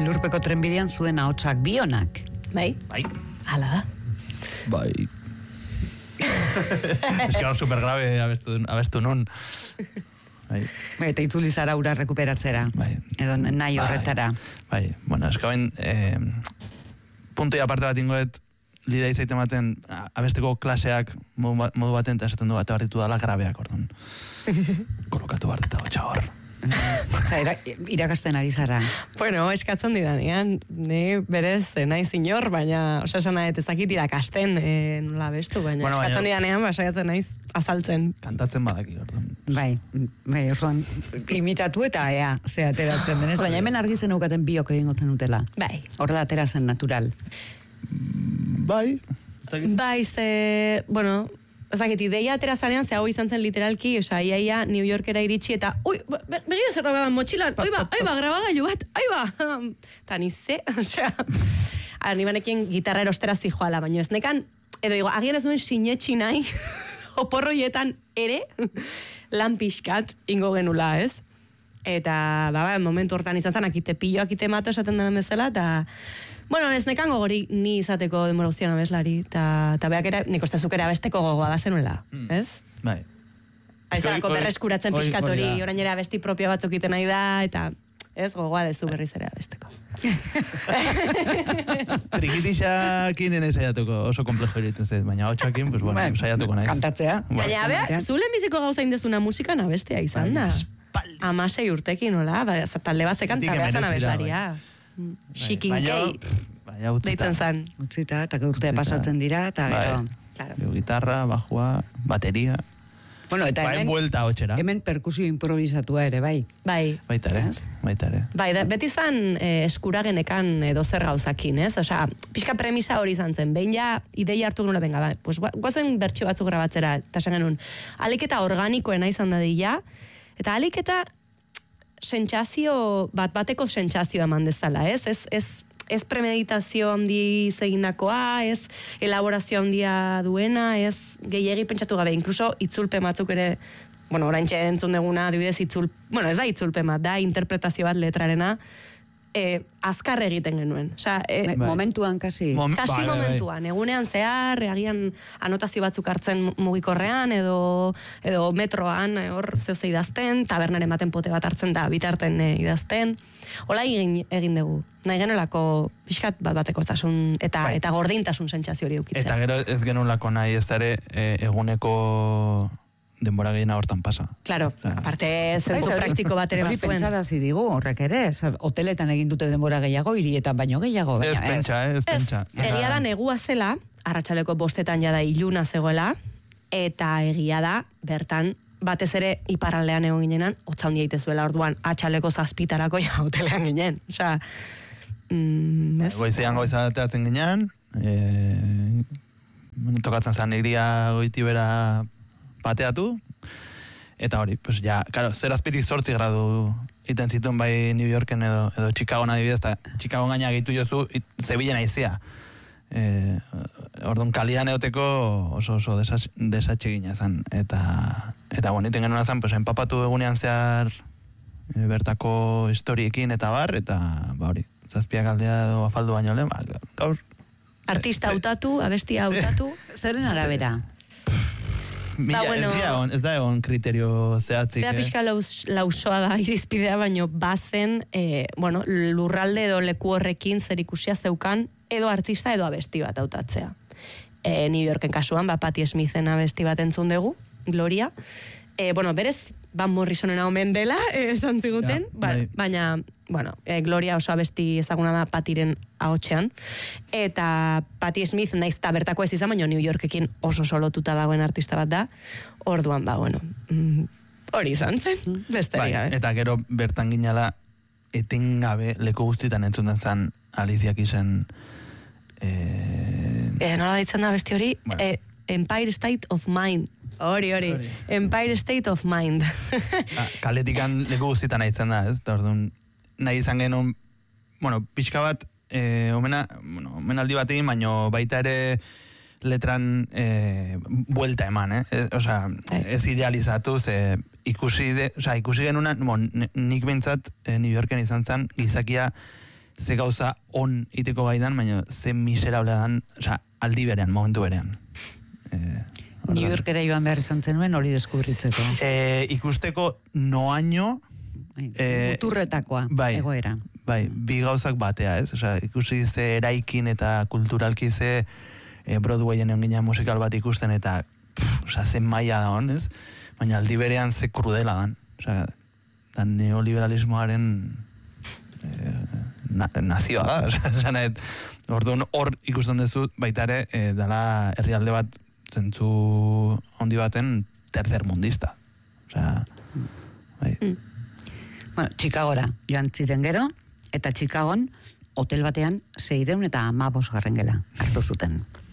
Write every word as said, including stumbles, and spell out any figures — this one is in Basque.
Lurpeko trenbidean zuen ahotsak bionak. Bai? Bai. Hala da. Bai. Ez que hor supergrave abestu, abestu nun. Bai. Bai, eta itzuli zara ura rekuperatzera. Bai. Edo nahi horretara. Bai, bai. Bueno, ez que bain, eh, punto aparte bat ingoet, lida izaiten baten, abesteko klaseak modu, modu baten, eta esaten du bat barritu dala grabeak, orduan. Kolokatu bat eta hotxa hor. Osa, ira, irakasten ari zara. Bueno, eskatzen didanean, ni berez naiz inor, baina, osa esan nahi, ezakit irakasten, e, nola bestu, baina bueno, eskatzen baina, didanean, basaiatzen naiz azaltzen. Kantatzen badaki, orduan. Bai, bai, orduan, imitatu eta ea, ze ateratzen denez, baina hemen argi zen eukaten biok egingo zen utela. Bai. Horrela atera zen natural. Bai. Bai, ze, bueno, ezakit, ideia atera zanean, ze hau izan zen literalki, osa, iaia New Yorkera iritsi, eta, ui, be, begira zer daukadan motxilan, oi ba, oi ba, grabagailu bat, oi ba, eta nize, osea, ni banekin gitarra erostera zijoala, baina ez nekan, edo digo, agian ez duen sinetxi nahi, oporroietan ere, lan pixkat ingo genula, ez? Eta, ba, ba, momentu hortan izan zen, akite pillo, akite mato esaten denen bezala, eta, bueno, ez nekango gori ni izateko denbora guztian abeslari, eta beak ere, nik uste zuk ere abesteko gogoa da zenuela, mm. ez? Bai. Aizarako berreskuratzen pixkatori, orain ere abesti propio batzuk iten nahi da, eta ez gogoa dezu berriz ere abesteko. Trikitixakin ene saiatuko, oso komplejo egiten zait, baina hotxakin, pues bueno, saiatuko naiz. Kantatzea. Baina, bea, zule biziko gauza indezuna musikan abestea izan da. Amasei urtekin, nola? Ba, talde bat zekan, eta behazan abeslaria. Xikinkei. Deitzen zan. Utzita, eta urtea pasatzen dira, eta gero. Claro. Gitarra, bajua, bateria. Bueno, eta hemen, buelta hotxera. Hemen perkusio improvisatua ere, bai. Bai. Baita ere, baita ere. Bai, da, beti zan eh, eskuragenekan edo zer gauzakin, ez? Osea, pixka premisa hori izan zen, behin ja ideia hartu genula, benga, bai, pues, guazen bertxio batzuk grabatzera, eta esan genuen, aliketa organikoena izan dadila, eta aliketa sentsazio, bat bateko sentsazio eman dezala, ez? Ez, ez, ez premeditazio handi zegindakoa, ez elaborazio handia duena, ez gehiegi pentsatu gabe, inkluso itzulpe batzuk ere, bueno, oraintxe entzun deguna, adibidez itzul, bueno, ez da itzulpe bat, da interpretazio bat letrarena, eh, azkar egiten genuen. Osea, eh, momentuan kasi. Mom, kasi bai, momentuan, bai. Egunean zehar, agian anotazio batzuk hartzen mugikorrean, edo, edo metroan, hor eh, zehose idazten, tabernaren baten pote bat hartzen da, bitarten eh, idazten. Hola egin, egin dugu. Nahi genolako pixkat bat bateko zasun, eta, bai. Eta gordintasun sentsazio hori eukitzen. Eta gero ez genolako nahi ez ere eh, eguneko denbora gehiena hortan pasa. Claro, claro. Aparte zentzu praktiko bat ere bazuen. Hori pentsarazi digu, horrek ere, hoteletan egin dute denbora gehiago, hirietan baino gehiago. Ez pentsa, ez pentsa. Egia da negua zela, arratsaleko bostetan jada iluna zegoela, eta egia da, bertan, batez ere iparraldean egon ginenan, hotza handia itezuela orduan, atxaleko zazpitarako ja hotelean ginen. Osea, mm, ez? Goizean goizateatzen ginen, e, tokatzen zan iria goitibera pateatu, eta hori, pues ja, claro, zerazpitik zortzi gradu iten zituen bai New Yorken edo, edo Chicago adibidez, eta Chicago gaina gehitu jozu, Zebilen aizea. E, orduan kalian eoteko oso oso desatxe gina zan, eta, eta bueno, iten genuen zan, pues, empapatu egunean zehar e, bertako historiekin eta bar, eta ba hori, zazpiak aldea edo afaldu baino lehen, ba, gaur. Artista hautatu, abestia hautatu. Zeren arabera? Mila, ba, bueno, ez, egon, ez da egon kriterio zehatzik. Eta pixka laus, lausoa da irizpidea, baino bazen, eh, bueno, lurralde edo leku horrekin zer ikusia zeukan, edo artista edo abesti bat hautatzea. E, New Yorken kasuan, ba, Patti Smithen abesti bat entzun dugu, Gloria. E, bueno, berez, Van Morrisonena omen dela, esan ziguten, ja, ba, baina, bueno, e, Gloria oso abesti ezaguna da Pattiren ahotsean, eta Patti Smith naiz eta bertako ez izan, baina New Yorkekin oso solotuta dagoen artista bat da, orduan, ba, bueno, mm, hori izan zen, besterik gabe. Bai, eta gero bertan ginala, etengabe leku guztietan entzuten zen Alicia Keysen, eh... eh nola ditzen da besti hori, bueno. eh, Empire State of Mind. Hori, hori. Empire State of Mind. ah, kaletikan leku guztietan nahitzen da, ez? Da, orduan, nahi izan genuen, bueno, pixka bat, eh, omena, bueno, omenaldi bat egin, baino baita ere letran eh, buelta eman, eh? E, Osa, ez idealizatu, ze ikusi, de, osa, ikusi genuen, bon, nik bintzat eh, New Yorken izan zen, gizakia ze gauza on iteko gaidan, baina ze miserablea dan, osea, aldi berean, momentu berean. Eh, New Yorkera joan behar izan zenuen hori deskubritzeko. eh, ikusteko noaino, Eh, muturretakoa, bai, egoera. Bai, bi gauzak batea, ez? Osea, ikusi ze eraikin eta kulturalki ze eh, Broadwayen egon ginen musikal bat ikusten eta pff, osea, ze maila da hon, ez? Baina aldi berean ze krudela dan. Osea, da neoliberalismoaren eh, na, nazioa da. Osea, nahet, orduan hor ikusten duzu baita ere eh, dala herrialde bat zentzu handi baten tercer mundista. Osea, bai. Mm. Bueno, Chicagora joan ziren gero, eta Chicagon hotel batean seireun eta amabos garren gela hartu zuten.